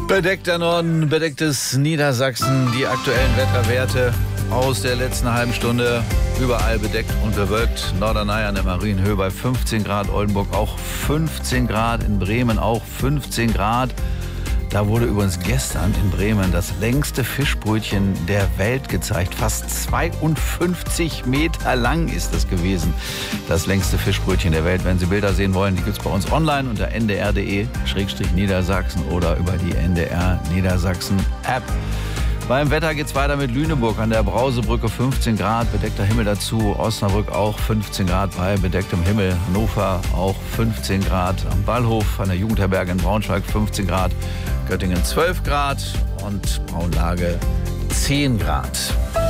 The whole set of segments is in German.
Bedeckter Norden, bedecktes Niedersachsen, die aktuellen Wetterwerte aus der letzten halben Stunde. Überall bedeckt und bewölkt. Norderney an der Marienhöhe bei 15 Grad, Oldenburg auch 15 Grad, in Bremen auch 15 Grad. Da wurde übrigens gestern in Bremen das längste Fischbrötchen der Welt gezeigt. Fast 52 Meter lang ist es gewesen. Das längste Fischbrötchen der Welt. Wenn Sie Bilder sehen wollen, die gibt es bei uns online unter ndr.de/Niedersachsen oder über die NDR Niedersachsen App. Beim Wetter geht's weiter mit Lüneburg an der Brausebrücke 15 Grad, bedeckter Himmel dazu. Osnabrück auch 15 Grad bei bedecktem Himmel. Hannover auch 15 Grad. Am Ballhof an der Jugendherberge in Braunschweig 15 Grad. Göttingen 12 Grad und Braunlage 10 Grad.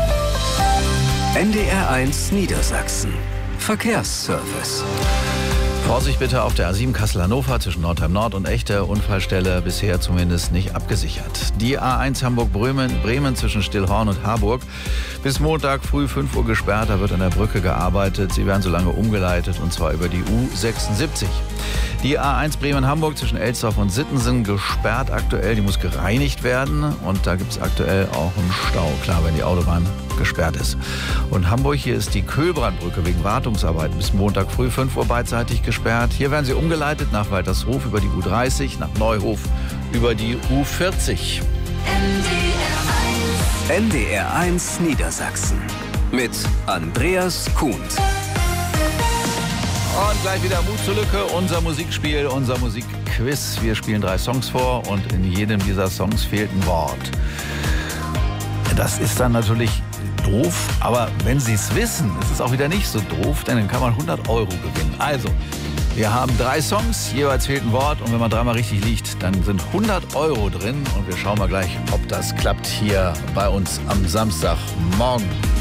NDR1 Niedersachsen. Verkehrsservice. Vorsicht bitte auf der A7 Kassel-Hannover zwischen Nordheim Nord und Echte. Unfallstelle bisher zumindest nicht abgesichert. Die A1 Hamburg-Bremen zwischen Stillhorn und Harburg. Bis Montag früh 5 Uhr gesperrt. Da wird an der Brücke gearbeitet. Sie werden so lange umgeleitet und zwar über die U76. Die A1 Bremen-Hamburg zwischen Elsdorf und Sittensen gesperrt aktuell. Die muss gereinigt werden und da gibt es aktuell auch einen Stau. Klar, wenn die Autobahn gesperrt ist. Und Hamburg, hier ist die Köhlbrandbrücke wegen Wartungsarbeiten bis Montag früh 5 Uhr beidseitig gesperrt. Hier werden sie umgeleitet nach Waltershof über die U30, nach Neuhof über die U40. NDR1 Niedersachsen mit Andreas Kuhn. Und gleich wieder Mut zur Lücke, unser Musikspiel, unser Musikquiz. Wir spielen 3 Songs vor und in jedem dieser Songs fehlt ein Wort. Das ist dann natürlich doof, aber wenn Sie es wissen, ist es auch wieder nicht so doof, denn dann kann man 100 € gewinnen. Also, wir haben 3 Songs, jeweils fehlt ein Wort und wenn man 3-mal richtig liegt, dann sind 100 € drin und wir schauen mal gleich, ob das klappt hier bei uns am Samstagmorgen.